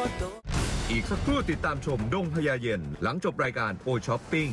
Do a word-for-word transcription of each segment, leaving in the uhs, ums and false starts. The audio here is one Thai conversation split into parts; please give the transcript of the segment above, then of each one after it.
อีกสักครู่ติดตามชมดงพญาเย็นหลังจบรายการโอช้อปปิ้ง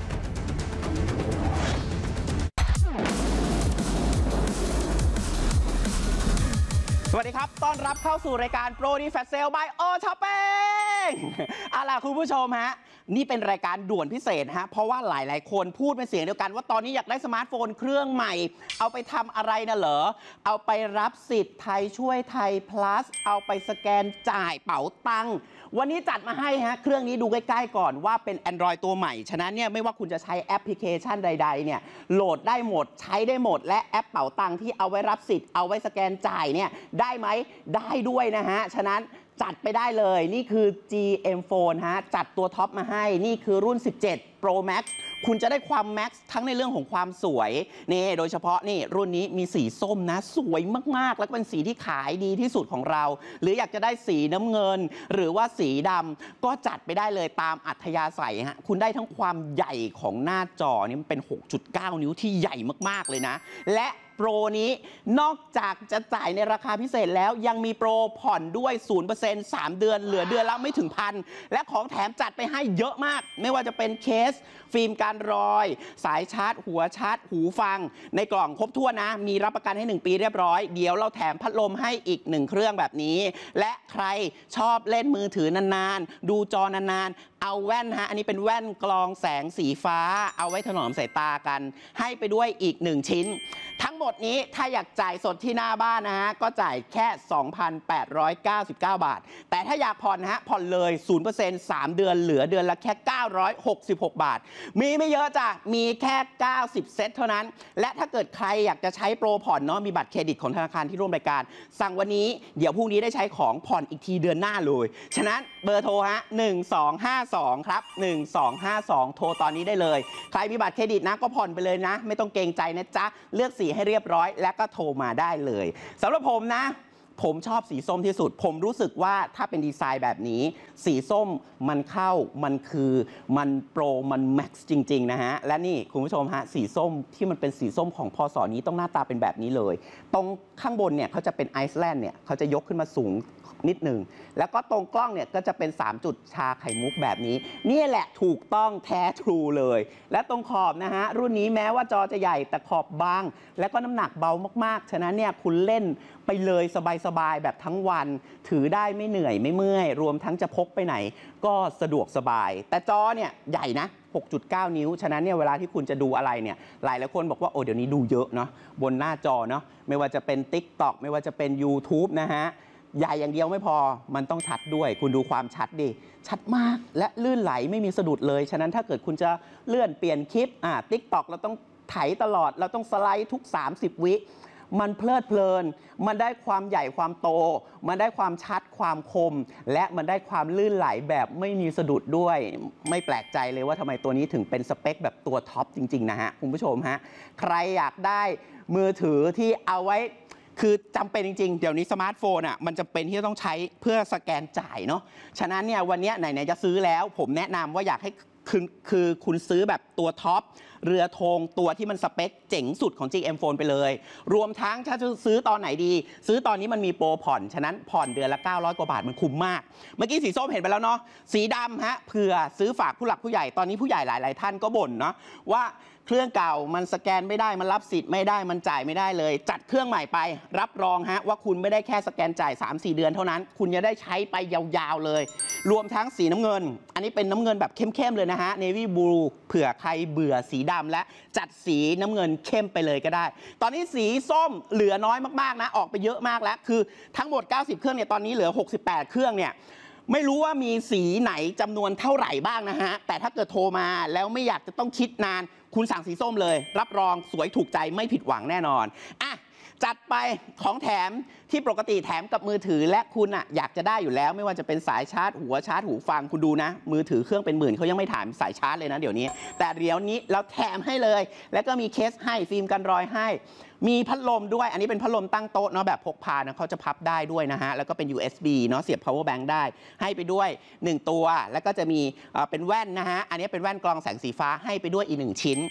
สวัสดีครับต้อนรับเข้าสู่รายการโปรดีแฟตเซลบายโอช้อปปิ้งเอาล่ะคุณผู้ชมฮะนี่เป็นรายการด่วนพิเศษฮะเพราะว่าหลายๆคนพูดเป็นเสียงเดียวกันว่าตอนนี้อยากได้สมาร์ทโฟนเครื่องใหม่เอาไปทำอะไรนะเหรอเอาไปรับสิทธิ์ไทยช่วยไทย plus เอาไปสแกนจ่ายเป๋าตังค์วันนี้จัดมาให้ฮะเครื่องนี้ดูใกล้ๆก่อนว่าเป็น Android ตัวใหม่ฉะนั้นเนี่ยไม่ว่าคุณจะใช้แอปพลิเคชันใดๆเนี่ยโหลดได้หมดใช้ได้หมดและแอปเป๋าตังค์ที่เอาไว้รับสิทธิ์เอาไว้สแกนจ่ายเนี่ยได้ไหมได้ด้วยนะฮะฉะนั้นจัดไปได้เลยนี่คือ จี เอ็ม Phone ฮะจัดตัวท็อปมาให้นี่คือรุ่นสิบเจ็ด Pro Max คุณจะได้ความ Max ทั้งในเรื่องของความสวยนี่โดยเฉพาะนี่รุ่นนี้มีสีส้มนะสวยมากๆแล้วก็เป็นสีที่ขายดีที่สุดของเราหรืออยากจะได้สีน้ำเงินหรือว่าสีดำก็จัดไปได้เลยตามอัธยาศัยฮะคุณได้ทั้งความใหญ่ของหน้าจอนี่มันเป็น หกจุดเก้า นิ้วที่ใหญ่มากๆเลยนะและโปรนี้นอกจากจะจ่ายในราคาพิเศษแล้วยังมีโปรผ่อนด้วย ศูนย์เปอร์เซ็นต์ สาม เดือนเหลือเดือนละไม่ถึงพันและของแถมจัดไปให้เยอะมากไม่ว่าจะเป็นเคสฟิล์มการรอยสายชาร์จหัวชาร์จหูฟังในกล่องครบถ้วนนะมีรับประกันให้หนึ่งปีเรียบร้อยเดี๋ยวเราแถมพัดลมให้อีกหนึ่งเครื่องแบบนี้และใครชอบเล่นมือถือนานๆดูจอนานๆเอาแว่นฮะอันนี้เป็นแว่นกรองแสงสีฟ้าเอาไว้ถนอมสายตากันให้ไปด้วยอีกหนึ่งชิ้นทั้งหมดนี้ถ้าอยากจ่ายสดที่หน้าบ้านนะฮะก็จ่ายแค่ สองพันแปดร้อยเก้าสิบเก้า บาทแต่ถ้าอยากผ่อนนะฮะผ่อนเลย ศูนย์เปอร์เซ็นต์ สาม เดือนเหลือเดือนละแค่เก้าร้อยหกสิบหก บาทมีไม่เยอะจ้ะมีแค่เก้าสิบเซตเท่านั้นและถ้าเกิดใครอยากจะใช้โปรผ่อนเนาะมีบัตรเครดิตของธนาคารที่ร่วมรายการสั่งวันนี้เดี๋ยวพรุ่งนี้ได้ใช้ของผ่อนอีกทีเดือนหน้าเลยฉะนั้นเบอร์โทรฮะหนึ่งสองห้าสองครับหนึ่งสองห้าสองโทรตอนนี้ได้เลยใครมีบัตรเครดิตนะก็ผ่อนไปเลยนะไม่ต้องเกรงใจนะจ๊ะเลือกสีให้เรียบร้อยแล้วก็โทรมาได้เลยสำหรับผมนะผมชอบสีส้มที่สุดผมรู้สึกว่าถ้าเป็นดีไซน์แบบนี้สีส้มมันเข้ามันคือมันโปรมันแม็กซ์จริงๆนะฮะและนี่คุณผู้ชมฮะสีส้มที่มันเป็นสีส้มของพศนี้ต้องหน้าตาเป็นแบบนี้เลยตรงข้างบนเนี่ยเขาจะเป็นไอซ์แลนด์เนี่ยเขาจะยกขึ้นมาสูงนิดหนึ่งแล้วก็ตรงกล้องเนี่ยก็จะเป็นสามจุดชาไข่มุกแบบนี้นี่แหละถูกต้องแท้ทรูเลยและตรงขอบนะฮะรุ่นนี้แม้ว่าจอจะใหญ่แต่ขอบบางและก็น้ำหนักเบามากๆฉะนั้นเนี่ยคุณเล่นไปเลยสบายๆแบบทั้งวันถือได้ไม่เหนื่อยไม่เมื่อยรวมทั้งจะพกไปไหนก็สะดวกสบายแต่จอเนี่ยใหญ่นะ หกจุดเก้า นิ้วฉะนั้นเนี่ยเวลาที่คุณจะดูอะไรเนี่ยหลายหลายคนบอกว่าโอ้เดี๋ยวนี้ดูเยอะเนาะบนหน้าจอเนาะไม่ว่าจะเป็น ติ๊กต็อก ไม่ว่าจะเป็น ยูทูบ นะฮะใหญ่อย่างเดียวไม่พอมันต้องชัดด้วยคุณดูความชัดดิชัดมากและลื่นไหลไม่มีสะดุดเลยฉะนั้นถ้าเกิดคุณจะเลื่อนเปลี่ยนคลิปอ่า ติ๊กต็อก เราต้องไถตลอดเราต้องสไลด์ทุกสามสิบวิมันเพลิดเพลินมันได้ความใหญ่ความโตมันได้ความชัดความคมและมันได้ความลื่นไหลแบบไม่มีสะดุดด้วยไม่แปลกใจเลยว่าทำไมตัวนี้ถึงเป็นสเปคแบบตัวท็อปจริงๆนะฮะคุณผู้ชมฮะใครอยากได้มือถือที่เอาไว้คือจำเป็นจริงๆเดี๋ยวนี้สมาร์ทโฟนอ่ะมันจำเป็นที่จะต้องใช้เพื่อสแกนจ่ายเนาะฉะนั้นเนี่ยวันนี้ไหนๆจะซื้อแล้วผมแนะนำว่าอยากให้คือคือคุณซื้อแบบตัวท็อปเรือธงตัวที่มันสเปคเจ๋งสุดของ จี เอ็ม Phone ไปเลยรวมทั้งถ้าจะซื้อตอนไหนดีซื้อตอนนี้มันมีโปรผ่อนฉะนั้นผ่อนเดือนละเก้าร้อยกว่าบาทมันคุ้มมากเมื่อกี้สีส้มเห็นไปแล้วเนาะสีดำฮะเผื่อซื้อฝากผู้หลักผู้ใหญ่ตอนนี้ผู้ใหญ่หลายๆท่านก็บ่นเนาะว่าเครื่องเก่ามันสแกนไม่ได้มันรับสิทธิ์ไม่ได้มันจ่ายไม่ได้เลยจัดเครื่องใหม่ไปรับรองฮะว่าคุณไม่ได้แค่สแกนจ่าย สามสี่ เดือนเท่านั้นคุณจะได้ใช้ไปยาวๆเลยรวมทั้งสีน้ำเงินอันนี้เป็นน้ำเงินแบบเข้มๆเลยนะฮะ Navy Blue เผื่อใครเบื่อสีดำและจัดสีน้ำเงินเข้มไปเลยก็ได้ตอนนี้สีส้มเหลือน้อยมากๆนะออกไปเยอะมากแล้วคือทั้งหมดเก้าสิบเครื่องเนี่ยตอนนี้เหลือหกสิบแปดเครื่องเนี่ยไม่รู้ว่ามีสีไหนจำนวนเท่าไหร่บ้างนะฮะแต่ถ้าเกิดโทรมาแล้วไม่อยากจะต้องคิดนานคุณสั่งสีส้มเลยรับรองสวยถูกใจไม่ผิดหวังแน่นอนอ่ะจัดไปของแถมที่ปกติแถมกับมือถือและคุณอ่ะอยากจะได้อยู่แล้วไม่ว่าจะเป็นสายชาร์จหัวชาร์จหูฟังคุณดูนะมือถือเครื่องเป็นหมื่นเขายังไม่ถามสายชาร์จเลยนะเดี๋ยวนี้แต่เดี๋ยวนี้เราแถมให้เลยแล้วก็มีเคสให้ฟิล์มกันรอยให้มีพัดลมด้วยอันนี้เป็นพัดลมตั้งโต๊ะเนาะแบบพกพานะเขาจะพับได้ด้วยนะฮะแล้วก็เป็น ยู เอส บี เนาะเสียบ power bank ได้ให้ไปด้วยหนึ่งตัวแล้วก็จะมีเป็นแว่นนะฮะอันนี้เป็นแว่นกรองแสงสีฟ้าให้ไปด้วยอีกหนึ่งชิ้น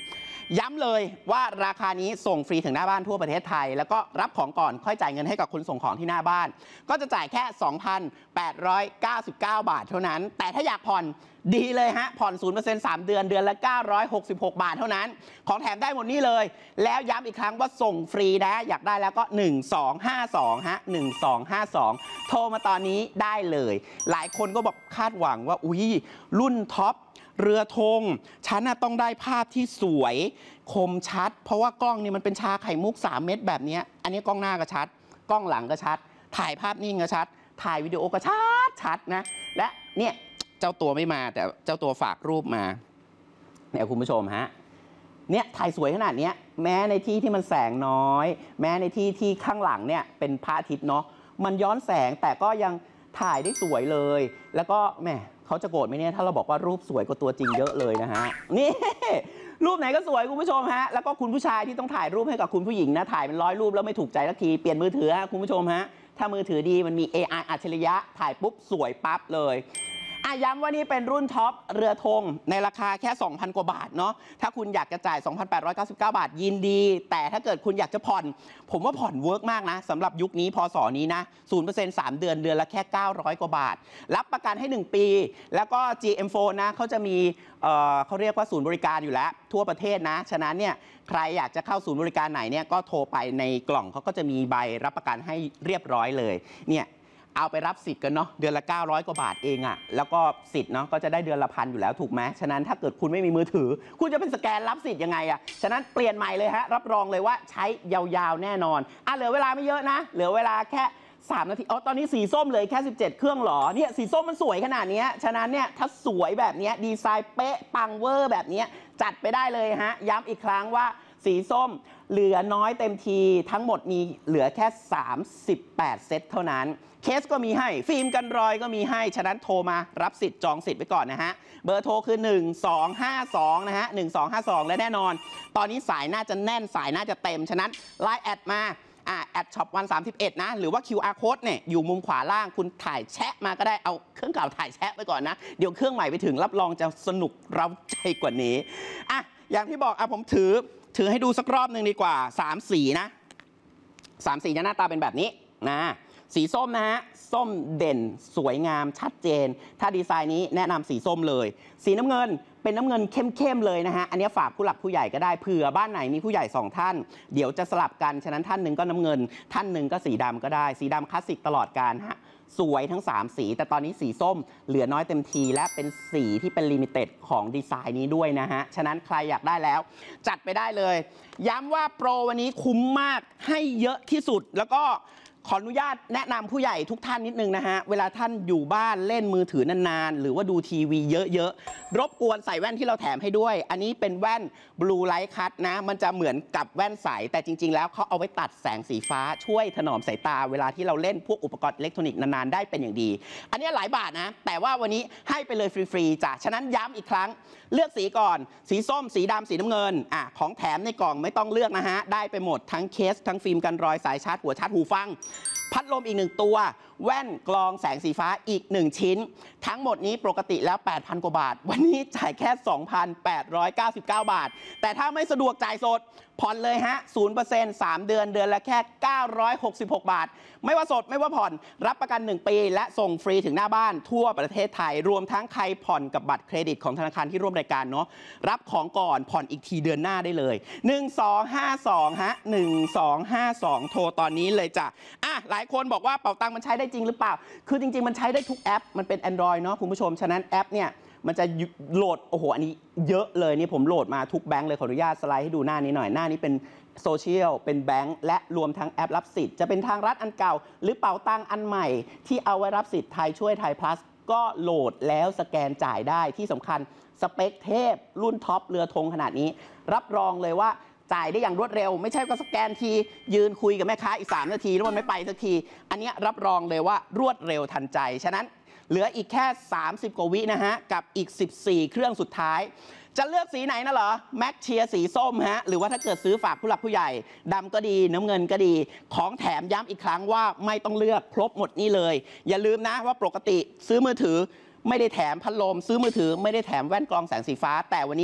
ย้ำเลยว่าราคานี้ส่งฟรีถึงหน้าบ้านทั่วประเทศไทยแล้วก็รับของก่อนค่อยจ่ายเงินให้กับคนส่งของที่หน้าบ้านก็จะจ่ายแค่ สองพันแปดร้อยเก้าสิบเก้า บาทเท่านั้นแต่ถ้าอยากผ่อนดีเลยฮะผ่อน ศูนย์เปอร์เซ็นต์ สามเดือนเดือนละเก้าร้อยหกสิบหกบาทเท่านั้นของแถมได้หมดนี่เลยแล้วย้ำอีกครั้งว่าส่งฟรีนะอยากได้แล้วก็หนึ่งสองห้าสองฮะหนึ่งสองห้าสองโทรมาตอนนี้ได้เลยหลายคนก็บอกคาดหวังว่าอุ้ยรุ่นท็อปเรือธงฉันน่ะต้องได้ภาพที่สวยคมชัดเพราะว่ากล้องนี่มันเป็นชาไข่มุกสามเม็ดแบบนี้อันนี้กล้องหน้าก็ชัดกล้องหลังก็ชัดถ่ายภาพนิ่งก็ชัดถ่ายวิดีโอก็ชัดชัดนะและเนี่ยเจ้าตัวไม่มาแต่เจ้าตัวฝากรูปมาเนี่ยคุณผู้ชมฮะเนี่ยถ่ายสวยขนาดนี้แม้ในที่ที่มันแสงน้อยแม้ในที่ที่ข้างหลังเนี่ยเป็นพระอาทิตย์เนาะมันย้อนแสงแต่ก็ยังถ่ายได้สวยเลยแล้วก็แหมเขาจะโกรธไหมเนี่ยถ้าเราบอกว่ารูปสวยกว่าตัวจริงเยอะเลยนะฮะนี่รูปไหนก็สวยคุณผู้ชมฮะแล้วก็คุณผู้ชายที่ต้องถ่ายรูปให้กับคุณผู้หญิงนะถ่ายเป็นร้อยรูปแล้วไม่ถูกใจสักทีเปลี่ยนมือถือฮะคุณผู้ชมฮะถ้ามือถือดีมันมี เอ ไอ อัจฉริยะถ่ายปุ๊บสวยปั๊บเลยอ่ะย้ำว่านี่เป็นรุ่นท็อปเรือธงในราคาแค่ สองพัน กว่าบาทเนาะถ้าคุณอยากจะจ่าย สองพันแปดร้อยเก้าสิบเก้า บาทยินดีแต่ถ้าเกิดคุณอยากจะผ่อนผมว่าผ่อนเวิร์กมากนะสำหรับยุคนี้พศนี้นะ ศูนย์เปอร์เซ็นต์ สามเดือนเดือนละแค่เก้าร้อยกว่าบาทรับประกันให้หนึ่งปีแล้วก็ จี เอ็ม โฟน นะเขาจะมีเอ่อเขาเรียกว่าศูนย์บริการอยู่แล้วทั่วประเทศนะฉะนั้นเนี่ยใครอยากจะเข้าศูนย์บริการไหนเนี่ยก็โทรไปในกล่องเขาก็จะมีใบรับประกันให้เรียบร้อยเลยเนี่ยเอาไปรับสิทธิ์กันเนาะเดือนละเก้าร้อยกว่าบาทเองอะ่ะแล้วก็สิทธิ์เนาะก็จะได้เดือนละพันอยู่แล้วถูกไหมฉะนั้นถ้าเกิดคุณไม่มีมือถือคุณจะเป็นสแกนรับสิทธิ์ยังไงอะ่ะฉะนั้นเปลี่ยนใหม่เลยฮะรับรองเลยว่าใช้ยาวๆแน่นอนอ่ะเหลือเวลาไม่เยอะนะเหลือเวลาแค่สามนาทีอ๋อตอนนี้สีส้มเลยแค่สิบเจ็ดเครื่องหรอเนี่ยสีส้มมันสวยขนาดนี้ฉะนั้นเนี่ยถ้าสวยแบบนี้ดีไซน์เป๊ะปังเวอร์แบบนี้จัดไปได้เลยฮะย้ำอีกครั้งว่าสีส้มเหลือน้อยเต็มทีทั้งหมดมีเหลือแค่สามสิบแปดเซตเท่านั้นเคสก็มีให้ฟิล์มกันรอยก็มีให้ฉะนั้นโทรมารับสิทธิ์จองสิทธิ์ไว้ก่อนนะฮะเบอร์โทรคือหนึ่งสองห้าสองนะฮะหนึ่งสองห้าสองและแน่นอนตอนนี้สายน่าจะแน่นสายน่าจะเต็มฉะนั้นไลน์แอดมาอ่าแอดช็อปวันสามสิบเอ็ดนะหรือว่า คิว อาร์ Code เนี่ยอยู่มุมขวาล่างคุณถ่ายแชะมาก็ได้เอาเครื่องเก่าถ่ายแชะไปก่อนนะเดี๋ยวเครื่องใหม่ไปถึงรับรองจะสนุกเร้าใจกว่านี้อ่ะอย่างที่บอกอ่ะผมถือถือให้ดูสักรอบหนึ่งดีกว่าสามสีนะสามสีหน้าตาเป็นแบบนี้นะสีส้มนะฮะส้มเด่นสวยงามชัดเจนถ้าดีไซน์นี้แนะนำสีส้มเลยสีน้ำเงินเป็นน้ำเงินเข้มๆเลยนะฮะอันนี้ฝากผู้หลักผู้ใหญ่ก็ได้เผื่อบ้านไหนมีผู้ใหญ่สองท่านเดี๋ยวจะสลับกันฉะนั้นท่านหนึ่งก็น้ำเงินท่านหนึ่งก็สีดำก็ได้สีดำคลาสสิกตลอดกาลฮะสวยทั้งสามสีแต่ตอนนี้สีส้มเหลือน้อยเต็มทีและเป็นสีที่เป็นลิมิเต็ดของดีไซน์นี้ด้วยนะฮะฉะนั้นใครอยากได้แล้วจัดไปได้เลยย้ำว่าโปรวันนี้คุ้มมากให้เยอะที่สุดแล้วก็ขออนุญาตแนะนำผู้ใหญ่ทุกท่านนิดนึงนะฮะเวลาท่านอยู่บ้านเล่นมือถือนานๆหรือว่าดูทีวีเยอะๆรบกวนใส่แว่นที่เราแถมให้ด้วยอันนี้เป็นแว่น Blue Light Cut นะมันจะเหมือนกับแว่นใสแต่จริงๆแล้วเขาเอาไว้ตัดแสงสีฟ้าช่วยถนอมสายตาเวลาที่เราเล่นพวกอุปกรณ์อิเล็กทรอนิกส์นานๆได้เป็นอย่างดีอันนี้หลายบาทนะแต่ว่าวันนี้ให้ไปเลยฟรีๆจ้ะฉะนั้นย้ำอีกครั้งเลือกสีก่อนสีส้มสีดำสีน้ำเงินอ่ะของแถมในกล่องไม่ต้องเลือกนะฮะได้ไปหมดทั้งเคสทั้งฟิล์มกันรอยสายชาร์จหัวชาร์จหูฟังพัดลมอีกหนึ่งตัวแว่นกรองแสงสีฟ้าอีกหนึ่งชิ้นทั้งหมดนี้ปกติแล้ว แปดพัน กว่าบาทวันนี้จ่ายแค่ สองพันแปดร้อยเก้าสิบเก้า บาทแต่ถ้าไม่สะดวกจ่ายสดผ่อนเลยฮะ ศูนย์เปอร์เซ็นต์ สามเดือนเดือนละแค่เก้าร้อยหกสิบหกบาทไม่ว่าสดไม่ว่าผ่อนรับประกันหนึ่งปีและส่งฟรีถึงหน้าบ้านทั่วประเทศไทยรวมทั้งใครผ่อนกับบัตรเครดิตของธนาคารที่ร่วมรายการเนาะรับของก่อนผ่อนอีกทีเดือนหน้าได้เลยหนึ่งสองห้าสองฮะหนึ่งสองห้าสองโทรตอนนี้เลยจ้ะอ่ะหลายคนบอกว่าเป๋าตังค์มันใช้ได้จริงหรือเปล่าคือจริงๆมันใช้ได้ทุกแอปมันเป็น Android เนาะคุณผู้ชมฉะนั้นแอปเนี่ยมันจะโหลดโอ้โหอันนี้เยอะเลยนี่ผมโหลดมาทุกแบงค์เลยขออนุญาตสไลด์ให้ดูหน้านี้หน่อยหน้านี้เป็นโซเชียลเป็นแบงค์และรวมทั้งแอปรับสิทธิ์จะเป็นทางรัฐอันเก่าหรือเป๋าตังค์อันใหม่ที่เอาไว้รับสิทธิ์ไทยช่วยไทย plus ก็โหลดแล้วสแกนจ่ายได้ที่สำคัญสเปคเทพรุ่นท็อปเรือธงขนาดนี้รับรองเลยว่าจ่ายได้อย่างรวดเร็วไม่ใช่ก็สแกนทียืนคุยกับแม่ค้าอีกสามนาทีแล้วมันไม่ไปสักทีอันนี้รับรองเลยว่ารวดเร็วทันใจฉะนั้นเหลืออีกแค่สามสิบกว่าวินะฮะกับอีกสิบสี่เครื่องสุดท้ายจะเลือกสีไหนนะเหรอแม็กเชียร์สีส้มฮะหรือว่าถ้าเกิดซื้อฝากผู้หลักผู้ใหญ่ดำก็ดีน้ำเงินก็ดีของแถมย้ำอีกครั้งว่าไม่ต้องเลือกครบหมดนี่เลยอย่าลืมนะว่าปกติซื้อมือถือไม่ได้แถมพัดลมซื้อมือถือไม่ได้แถมแว่นกรองแสงสีฟ้าแต่วันนี้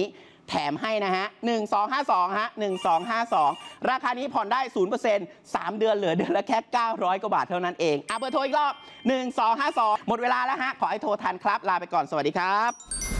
แถมให้นะฮะหนึ่ง สอง ห้า สองฮะหนึ่ง สอง ห้า สองราคานี้ผ่อนได้ ศูนย์เปอร์เซ็นต์ สามเดือนเหลือเดือนละแค่เก้าร้อยกว่าบาทเท่านั้นเองอ่ะเบอร์โทรอีกรอบหนึ่ง สอง ห้า สองหมดเวลาแล้วฮะขอให้โทรทันครับลาไปก่อนสวัสดีครับ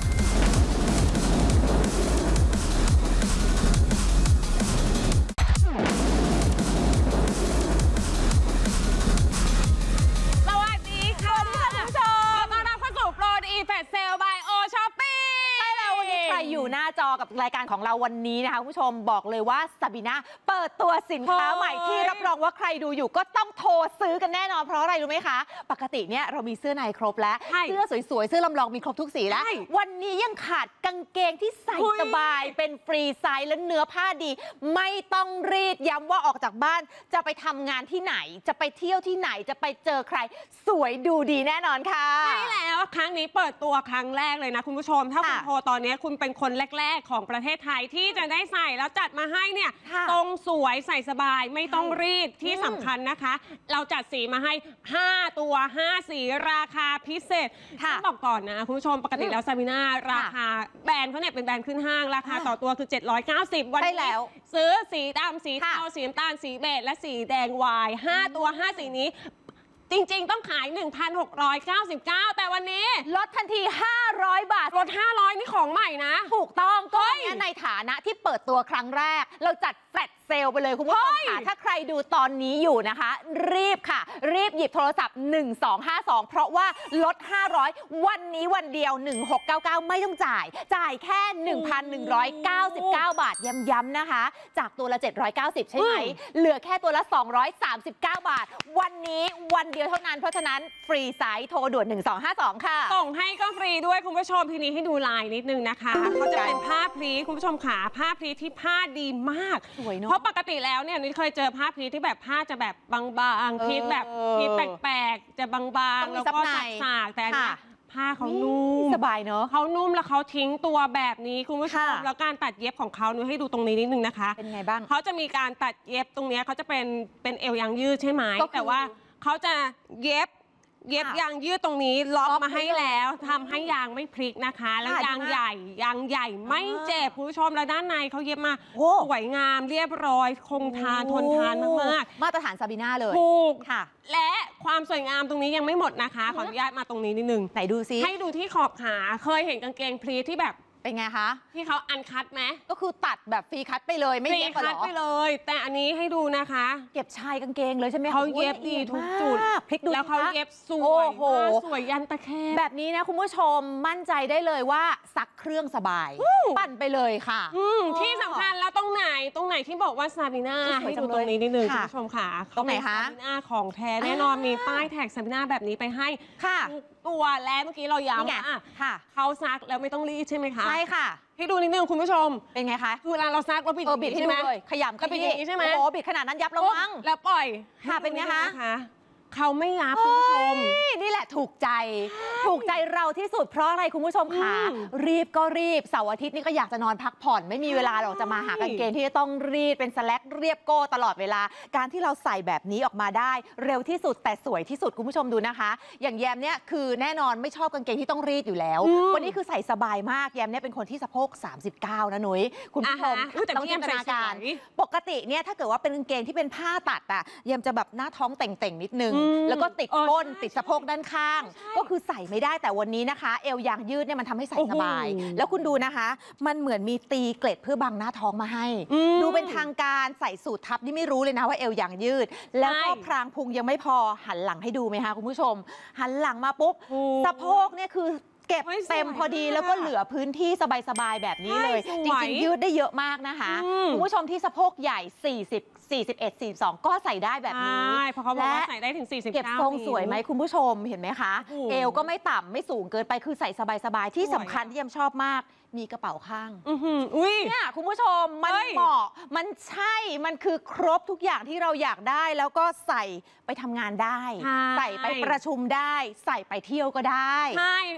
อยู่หน้าจอกับรายการของเราวันนี้นะคะคุณผู้ชมบอกเลยว่าซาบีน่าเปิดตัวสินค้าใหม่ที่รับรองว่าใครดูอยู่ก็ต้องโทรซื้อกันแน่นอนเพราะอะไรรู้ไหมคะปกติเนี่ยเรามีเสื้อในครบแล้วเสื้อสวยๆเสื้อลำลองมีครบทุกสีแล้ววันนี้ยังขาดกางเกงที่ใส่สบายเป็นฟรีไซส์และเนื้อผ้าดีไม่ต้องรีดย้ำว่าออกจากบ้านจะไปทำงานที่ไหนจะไปเที่ยวที่ไหนจะไปเจอใครสวยดูดีแน่นอนค่ะใช่แล้วครั้งนี้เปิดตัวครั้งแรกเลยนะคุณผู้ชมถ้าคุณโทรตอนนี้คุณเป็นคนแรกๆของประเทศไทยที่จะได้ใส่แล้วจัดมาให้เนี่ยตรงสวยใส่สบายไม่ต้องรีดที่สำคัญนะคะเราจัดสีมาให้ห้าตัวห้าสีราคาพิเศษต้องบอกก่อนนะคุณผู้ชมปกติแล้วซาบีน่าราคาแบรนด์เขาเนี่ยเป็นแบรนด์ขึ้นห้างราคาต่อตัวคือเจ็ดร้อยเก้าสิบวันนี้ซื้อสีดำสีเทาสีน้ำตาลสีเบจและสีแดงวายห้าตัวห้าสีนี้จริงๆต้องขาย หนึ่งพันหกร้อยเก้าสิบเก้า แต่วันนี้ลดทันทีห้าร้อยบาทลดห้าร้อยนี่ของใหม่นะถูกต้องก็เนี่ยในฐานะที่เปิดตัวครั้งแรกเราจัดแฟลชเซลไปเลยคุณผู้ชมค่ะถ้าใครดูตอนนี้อยู่นะคะรีบค่ะรีบหยิบโทรศัพท์หนึ่ง สอง ห้า สองเพราะว่าลดห้าร้อยวันนี้วันเดียวหนึ่ง หก เก้า เก้าไม่ต้องจ่ายจ่ายแค่ หนึ่งพันหนึ่งร้อยเก้าสิบเก้า บาทย้ำๆนะคะจากตัวละเจ็ดร้อยเก้าสิบใช่ไหมเหลือแค่ตัวละสองร้อยสามสิบเก้าบาทวันนี้วันเดียวเท่านั้นเพราะฉะนั้นฟรีไซส์โทรด่วนหนึ่ง สอง ห้า สองค่ะส่งให้ก็ฟรีด้วยคุณผู้ชมทีนี้ให้ดูลายนิดนึงนะคะเขาจะเป็นผ้าพลีคุณผู้ชมขาผ้าพลีที่ผ้าดีมากเพราะปกติแล้วเนี่ยนี่เคยเจอผ้าพลีที่แบบผ้าจะแบบบางๆพลีแบบพลีแปลกๆจะบางๆแล้วก็สากๆแต่อันนี้ผ้าเขานุ่มสบายเนอะเขานุ่มแล้วเขาทิ้งตัวแบบนี้คุณผู้ชมแล้วการตัดเย็บของเขาหนูให้ดูตรงนี้นิดนึงนะคะเป็นไงบ้างเขาจะมีการตัดเย็บตรงนี้เขาจะเป็นเป็นเอวยางยืดใช่ไหมแต่ว่าเขาจะเย็บเย็บยางยืดตรงนี้ล็อกมาให้แล้วทำให้ยางไม่พลิกนะคะแล้วยางใหญ่ยางใหญ่ไม่เจ็บคุณผู้ชมแล้วด้านในเขาเย็บมาสวยงามเรียบร้อยคงทานทนทานมากๆมาตรฐานซาบีน่าเลยถูกค่ะและความสวยงามตรงนี้ยังไม่หมดนะคะขออนุญาตมาตรงนี้นิดนึงไหนดูซิให้ดูที่ขอบขาเคยเห็นกางเกงพลีที่แบบเป็นไงคะที่เขาอันคัตไหมก็คือตัดแบบฟรีคัตไปเลยไม่เย็บหรอฟรีคัตไปเลยแต่อันนี้ให้ดูนะคะเก็บชายกางเกงเลยใช่ไหมเขาเย็บดีทุกจุดพลิกดูแล้วเขาเย็บสวยสวยยันตะแคงแบบนี้นะคุณผู้ชมมั่นใจได้เลยว่าซักเครื่องสบายปั่นไปเลยค่ะที่สำคัญแล้วตรงไหนตรงไหนที่บอกว่าซาบีน่าให้ดูตรงนี้นิดนึงคุณผู้ชมค่ะตรงไหนคะซาบีน่าของแท้แน่นอนมีป้ายแท็กซาบีน่าแบบนี้ไปให้ค่ะตัวและเมื่อกี้เราย้ำว่าเขาซักแล้วไม่ต้องรีดใช่ไหมคะใช่ค่ะให้ดูนิดนึงคุณผู้ชมเป็นไงคะคือเวลาเราซักเราบิดบิดใช่ไหมขยำก็บิดอย่างนี้ใช่ไหมโอ้บิดขนาดนั้นยับระวังแล้วปล่อยค่ะเป็นไงคะเขาไม่ยับคุณผู้ชมนี่แหละถูกใจถูกใจเราที่สุดเพราะอะไรคุณผู้ชมคะรีบก็รีบเสาร์อาทิตย์นี่ก็อยากจะนอนพักผ่อนไม่มีเวลาหรอกจะมาหากางเกงที่จะต้องรีดเป็นสแลกเรียบโก้ตลอดเวลาการที่เราใส่แบบนี้ออกมาได้เร็วที่สุดแต่สวยที่สุดคุณผู้ชมดูนะคะอย่างแยมเนี่ยคือแน่นอนไม่ชอบกางเกงที่ต้องรีดอยู่แล้ววันนี้คือใส่สบายมากแยมเนี่ยเป็นคนที่สะโพกสามสิบเก้านะนุ้ยคุณผู้ชมต้องจินตนาการปกติเนี่ยถ้าเกิดว่าเป็นกางเกงที่เป็นผ้าตัดอะแยมจะแบบหน้าท้องเต่งๆนิดนึงแล้วก็ติดก้นติดสะโพกด้านข้างก็คือใส่ไม่ได้แต่วันนี้นะคะเอวยางยืดเนี่ยมันทำให้ใส่สบายแล้วคุณดูนะคะมันเหมือนมีตีเกล็ดเพื่อบังหน้าท้องมาให้ดูเป็นทางการใส่สูททับนี่ไม่รู้เลยนะว่าเอวยางยืดแล้วก็พรางพุงยังไม่พอหันหลังให้ดูไหมคะคุณผู้ชมหันหลังมาปุ๊บสะโพกเนี่ยคือเก็บเต็มพอดีแล้วก็เหลือพื้นที่สบายๆแบบนี้เลยจริงๆยืดได้เยอะมากนะคะคุณผู้ชมที่สะโพกใหญ่สี่สิบ สี่สิบเอ็ด สี่สิบสองก็ใส่ได้แบบนี้เพราะเขาบอกว่าใส่ได้ถึงสี่สิบเก้าเก็บทรงสวยไหมคุณผู้ชมเห็นไหมคะเอวก็ไม่ต่ำไม่สูงเกินไปคือใส่สบายๆที่สำคัญที่ยมชอบมากมีกระเป๋าข้างเนี่ยคุณผู้ชมมันเหมาะมันใช่มันคือครบทุกอย่างที่เราอยากได้แล้วก็ใส่ไปทำงานได้ใส่ไปประชุมได้ใส่ไปเที่ยวก็ได้ใช่แล้วคือ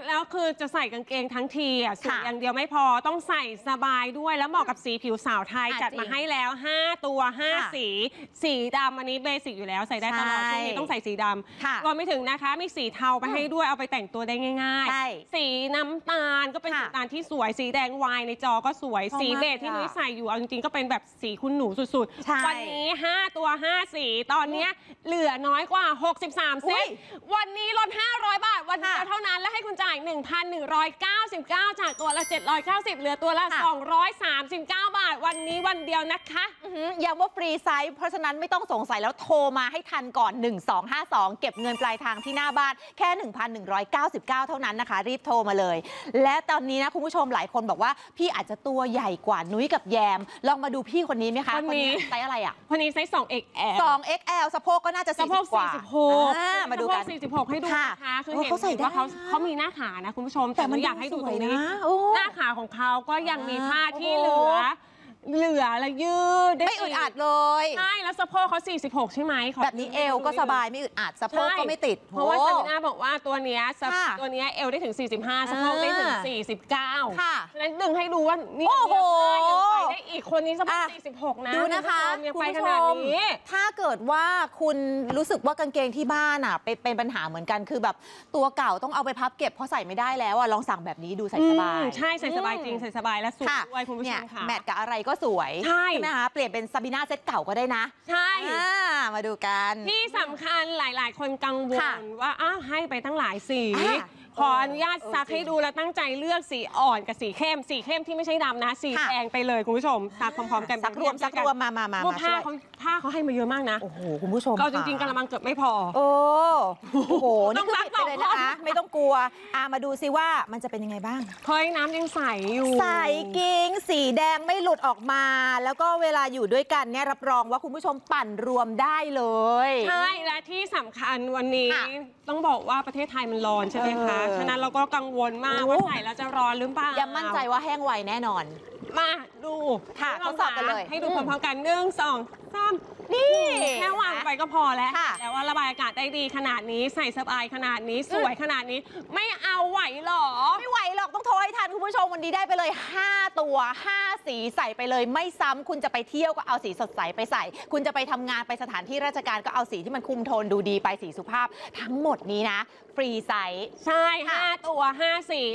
คือจะใส่กางเกงทั้งทีอ่ะสวยอย่างเดียวไม่พอต้องใส่สบายด้วยแล้วเหมาะกับสีผิวสาวไทยจัดมาให้แล้วห้าตัวห้าสีสีดำอันนี้เบสิกอยู่แล้วใส่ได้ตลอดช่วงนี้ต้องใส่สีดำรวมไปถึงนะคะมีสีเทาไปให้ด้วยเอาไปแต่งตัวได้ง่ายๆสีน้ำตาลก็เป็นสีน้ำตาลที่สวยสีแดงวายในจอก็สวยสีเบจที่นุ้ยใส่อยู่เอาจริงๆก็เป็นแบบสีคุณหนูสุดๆวันนี้ห้าตัวห้าสีตอนนี้เหลือน้อยกว่าหกสิบสามเซตวันนี้ลดห้าร้อยบาทวันเดียวเท่านั้นและให้คุณจ่าย หนึ่งพันหนึ่งร้อยเก้าสิบเก้า จากตัวละเจ็ดร้อยเก้าสิบเหลือตัวละสองร้อยสามสิบเก้าบาทวันนี้วันเดียวนะคะย้ำว่าฟรีไซส์เพราะฉะนั้นไม่ต้องสงสัยแล้วโทรมาให้ทันก่อนหนึ่งสองห้าสองเก็บเงินปลายทางที่หน้าบ้านแค่ หนึ่งพันหนึ่งร้อยเก้าสิบเก้า เท่านั้นนะคะรีบโทรมาเลยและตอนนี้นะคุณผู้ชมหลายคนบอกว่าพี่อาจจะตัวใหญ่กว่านุ้ยกับแยมลองมาดูพี่คนนี้ไหมคะคนนี้ไซส์อะไรอ่ะคนนี้ไซส์ สอง เอ็กซ์ แอลสอง เอ็กซ์ แอล สะโพกก็น่าจะสี่สิบกว่ามาดูกันสี่สิบหกให้ดูนะคะคือเห็นว่าเขาเขามีหน้าขานะคุณผู้ชมแต่มันอยากให้ดูตรงนี้หน้าขาของเขาก็ยังมีผ้าที่เหลือเหลือและยืดไม่อึดอัดเลยใช่แล้วสะโพกเขาสี่สิบหกใช่ไหมแบบนี้เอวก็สบายไม่อึดอัดสะโพกก็ไม่ติดเพราะว่าซาบิน่าบอกว่าตัวเนี้ยตัวเนี้ยเอวได้ถึงสี่สิบห้าสะโพกได้ถึงสี่สิบเก้าค่ะฉะนั้นดึงให้ดูว่านี่ยังไปได้อีกคนนี้สะโพกสี่สิบหกนะดูนะคะยังไปขนาดนี้ถ้าเกิดว่าคุณรู้สึกว่ากางเกงที่บ้านอ่ะเป็นปัญหาเหมือนกันคือแบบตัวเก่าต้องเอาไปพับเก็บเพราะใส่ไม่ได้แล้วอ่ะลองสั่งแบบนี้ดูใส่สบายใช่ใส่สบายจริงใส่สบายและสวยด้วยคุณผู้ชมค่ะแมทกับอะไรก็สวยใช่ไหมคะเปลี่ยนเป็นซาบิน่าเซตเก่าก็ได้นะใช่มาดูกันที่สำคัญหลายๆคนกังวลว่าอ้าวให้ไปตั้งหลายสีขออนุญาตซักให้ดูแล้วตั้งใจเลือกสีอ่อนกับสีเข้มสีเข้มที่ไม่ใช่ดำนะสีแดงไปเลยคุณผู้ชมซักพร้อมๆกันซักรวมซักรวมมามามาผ้าเขาผ้าเขาให้มาเยอะมากนะโอ้โหคุณผู้ชมเราจริงๆกระมังเกือบไม่พอโอ้โหนี่คือปิดไปเลยนะคะไม่ต้องกลัวอ่ามาดูซิว่ามันจะเป็นยังไงบ้างเฮ้ยน้ำยังใสอยู่ใสกิ้งสีแดงไม่หลุดออกมาแล้วก็เวลาอยู่ด้วยกันเนี่ยรับรองว่าคุณผู้ชมปั่นรวมได้เลยใช่และที่สำคัญวันนี้ต้องบอกว่าประเทศไทยมันร้อนใช่ไหมคะฉะนั้นเราก็กังวลมากว่าใส่แล้วจะร้อนหรือเปล่ายังมั่นใจว่าแห้งไวแน่นอนมาดูค่ะทดสอบกันเลยให้ดูพร้อมๆกันหนึ่งสองสามนี่แค่วางไปก็พอแล้วแล้วว่าระบายอากาศได้ดีขนาดนี้ใส่สบายขนาดนี้สวยขนาดนี้ไม่เอาไหวหรอไม่ไหวหรอกต้องโทรให้ทันคุณผู้ชมวันนี้ได้ไปเลยห้าตัวห้าสีใส่ไปเลยไม่ซ้ำคุณจะไปเที่ยวก็เอาสีสดใสไปใส่คุณจะไปทำงานไปสถานที่ราชการก็เอาสีที่มันคุมโทนดูดีไปสีสุภาพทั้งหมดนี้นะฟรีไซส์ใช่ห้าตัวห้าสี